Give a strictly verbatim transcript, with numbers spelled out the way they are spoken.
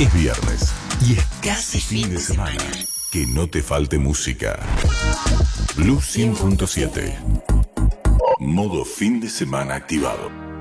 Es viernes y es casi fin de semana. Que no te falte música. Blue cien punto siete. Modo fin de semana activado.